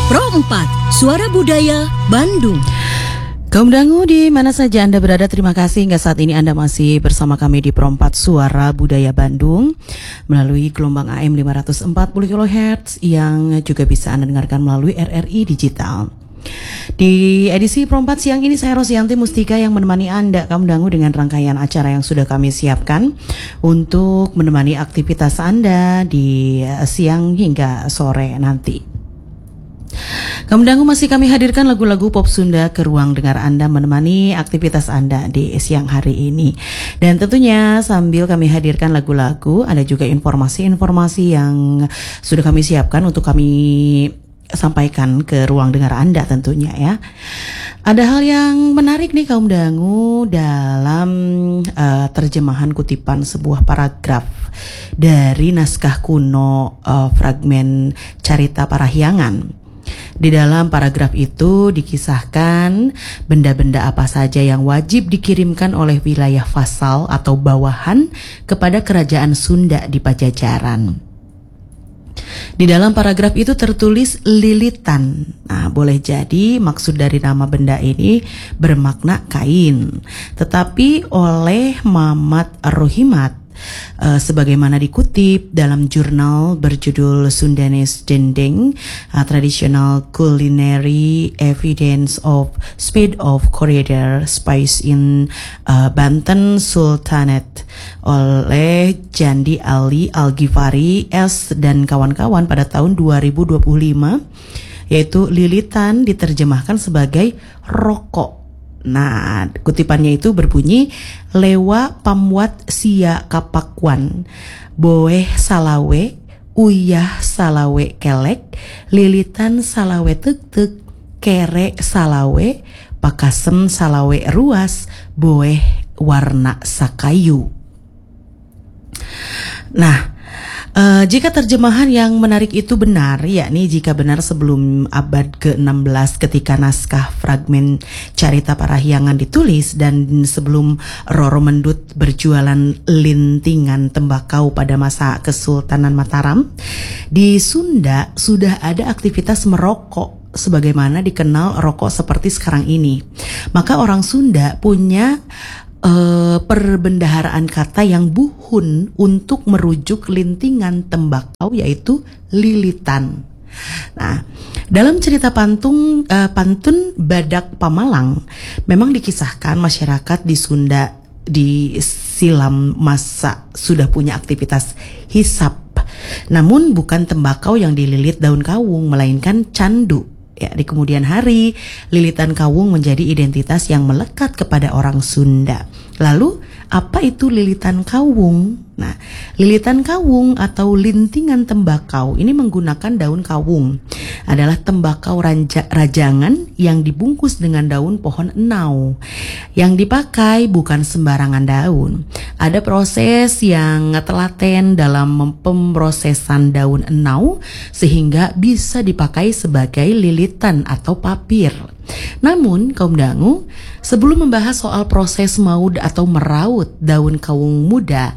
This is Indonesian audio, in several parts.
Pro 4, Suara Budaya Bandung. Kaum dangu di mana saja Anda berada, terima kasih hingga saat ini Anda masih bersama kami di Pro 4 Suara Budaya Bandung melalui gelombang AM 540 kHz yang juga bisa Anda dengarkan melalui RRI Digital. Di edisi Pro 4 siang ini saya Rosianti Mustika yang menemani Anda kaum dangu dengan rangkaian acara yang sudah kami siapkan untuk menemani aktivitas Anda di siang hingga sore nanti. Kaum dangu masih kami hadirkan lagu-lagu pop Sunda ke ruang dengar Anda menemani aktivitas Anda di siang hari ini. Dan tentunya sambil kami hadirkan lagu-lagu, ada juga informasi-informasi yang sudah kami siapkan untuk kami sampaikan ke ruang dengar Anda tentunya ya. Ada hal yang menarik nih kaum dangu dalam terjemahan kutipan sebuah paragraf dari naskah kuno fragmen Carita Parahyangan. Di dalam paragraf itu dikisahkan benda-benda apa saja yang wajib dikirimkan oleh wilayah vasal atau bawahan kepada kerajaan Sunda di Pajajaran. Di dalam paragraf itu tertulis lilitan. Nah, boleh jadi maksud dari nama benda ini bermakna kain. Tetapi oleh Mamat Rohimat, sebagaimana dikutip dalam jurnal berjudul Sundanese Dendeng, Traditional Culinary Evidence of Speed of Corridor Spice in Banten Sultanate oleh Jandi Ali Al-Ghifari S dan kawan-kawan pada tahun 2025, yaitu lilitan diterjemahkan sebagai rokok. Nah, kutipannya itu berbunyi, lewa pamwat sia kapakwan, boeh salawe, uyah salawe kelek, lilitan salawe tek-tek, kere salawe, pakasem salawe ruas, boeh warna sakayu. Nah, jika terjemahan yang menarik itu benar, yakni jika benar sebelum abad ke-16 ketika naskah fragmen Carita Parahyangan ditulis dan sebelum Roro Mendut berjualan lintingan tembakau pada masa Kesultanan Mataram, di Sunda sudah ada aktivitas merokok sebagaimana dikenal rokok seperti sekarang ini. Maka orang Sunda punya perbendaharaan kata yang buhun untuk merujuk lintingan tembakau, yaitu lilitan. Nah, dalam cerita pantun Badak Pamalang memang dikisahkan masyarakat di Sunda di silam masa sudah punya aktivitas hisap. Namun bukan tembakau yang dililit daun kawung, melainkan candu. Ya, di kemudian hari, lilitan kawung menjadi identitas yang melekat kepada orang Sunda. Lalu, apa itu lilitan kawung? Nah, lilitan kawung atau lintingan tembakau ini menggunakan daun kawung. Adalah tembakau rajangan yang dibungkus dengan daun pohon enau. Yang dipakai bukan sembarangan daun. Ada proses yang telaten dalam pemrosesan daun enau sehingga bisa dipakai sebagai lilitan atau papir. Namun kaum dangu, sebelum membahas soal proses maud atau meraut daun kawung muda,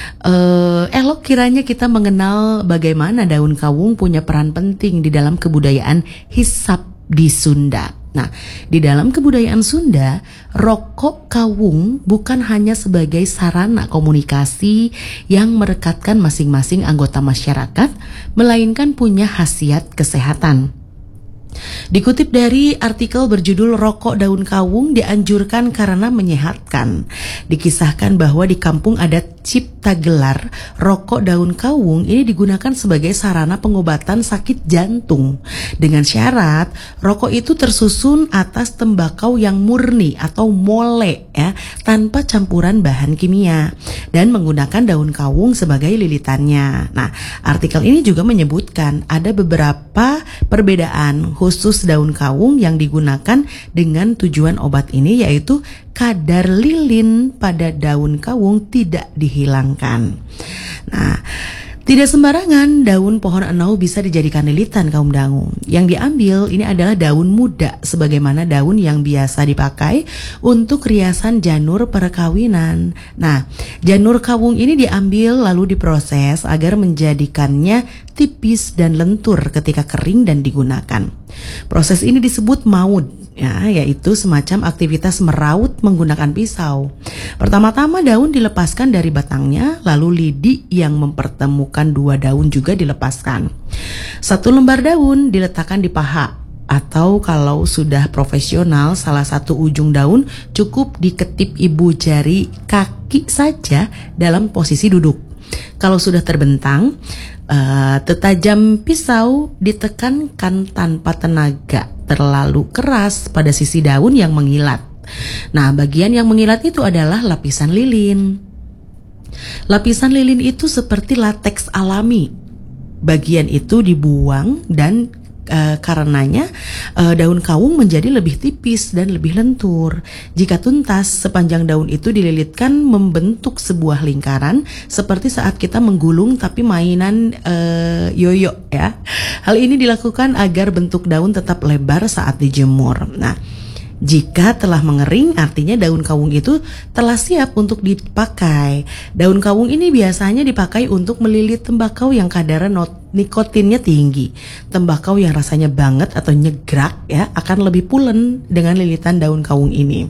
elok kiranya kita mengenal bagaimana daun kawung punya peran penting di dalam kebudayaan hisap di Sunda. Nah, di dalam kebudayaan Sunda, rokok kawung bukan hanya sebagai sarana komunikasi yang merekatkan masing-masing anggota masyarakat, melainkan punya khasiat kesehatan. Dikutip dari artikel berjudul Rokok Daun Kawung Dianjurkan Karena Menyehatkan, dikisahkan bahwa di kampung adat Ciptagelar, rokok daun kawung ini digunakan sebagai sarana pengobatan sakit jantung. Dengan syarat, rokok itu tersusun atas tembakau yang murni atau mole ya, tanpa campuran bahan kimia dan menggunakan daun kawung sebagai lilitannya. Nah, artikel ini juga menyebutkan ada beberapa perbedaan khusus daun kawung yang digunakan dengan tujuan obat ini, yaitu kadar lilin pada daun kawung tidak dihilangkan. Nah, Tidak sembarangan daun pohon enau bisa dijadikan lilitan kaum dangu. Yang diambil ini adalah daun muda sebagaimana daun yang biasa dipakai untuk riasan janur perkawinan. Nah, janur kawung ini diambil lalu diproses agar menjadikannya tipis dan lentur ketika kering dan digunakan. Proses ini disebut maud, ya, yaitu semacam aktivitas meraut menggunakan pisau. Pertama-tama daun dilepaskan dari batangnya, lalu lidi yang mempertemukan dua daun juga dilepaskan. Satu lembar daun diletakkan di paha, atau kalau sudah profesional salah satu ujung daun cukup diketip ibu jari kaki saja dalam posisi duduk. Kalau sudah terbentang, tetajam pisau ditekankan tanpa tenaga terlalu keras pada sisi daun yang mengilat. Nah, bagian yang mengilat itu adalah lapisan lilin. Lapisan lilin itu seperti lateks alami. Bagian itu dibuang dan karenanya daun kawung menjadi lebih tipis dan lebih lentur. Jika tuntas, sepanjang daun itu dililitkan membentuk sebuah lingkaran seperti saat kita menggulung tapi mainan yoyo, ya. Hal ini dilakukan agar bentuk daun tetap lebar saat dijemur. Nah, jika telah mengering, artinya daun kawung itu telah siap untuk dipakai. Daun kawung ini biasanya dipakai untuk melilit tembakau yang kadar nikotinnya tinggi. Tembakau yang rasanya banget atau nyegrak, ya, akan lebih pulen dengan lilitan daun kawung ini.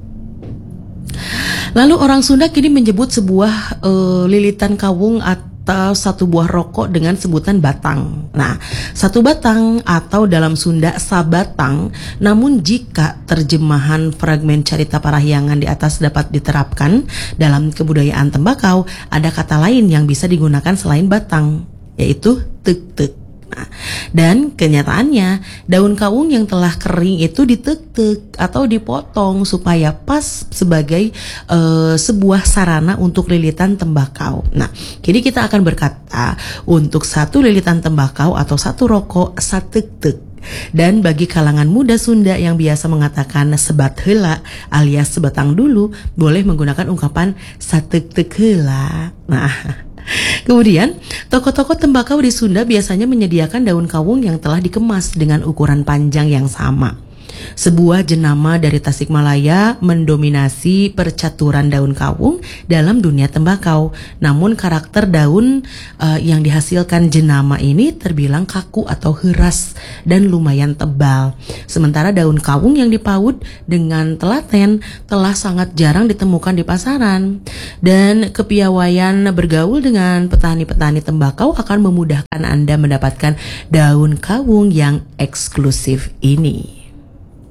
Lalu orang Sunda kini menyebut sebuah lilitan kawung atau satu buah rokok dengan sebutan batang. Nah, satu batang atau dalam Sunda sabatang. Namun jika terjemahan fragmen Carita Parahyangan di atas dapat diterapkan dalam kebudayaan tembakau, ada kata lain yang bisa digunakan selain batang, yaitu tek-tek. Nah, dan kenyataannya daun kawung yang telah kering itu ditek-tek atau dipotong supaya pas sebagai sebuah sarana untuk lilitan tembakau. Nah, kini kita akan berkata untuk satu lilitan tembakau atau satu rokok satek-tek. Dan bagi kalangan muda Sunda yang biasa mengatakan sebat heula alias sebatang dulu, boleh menggunakan ungkapan satek-tek heula. Nah, kemudian, toko-toko tembakau di Sunda biasanya menyediakan daun kawung yang telah dikemas dengan ukuran panjang yang sama. Sebuah jenama dari Tasikmalaya mendominasi percaturan daun kawung dalam dunia tembakau. Namun karakter daun yang dihasilkan jenama ini terbilang kaku atau heras dan lumayan tebal. Sementara daun kawung yang dipaut dengan telaten telah sangat jarang ditemukan di pasaran. Dan kepiawaian bergaul dengan petani-petani tembakau akan memudahkan Anda mendapatkan daun kawung yang eksklusif ini.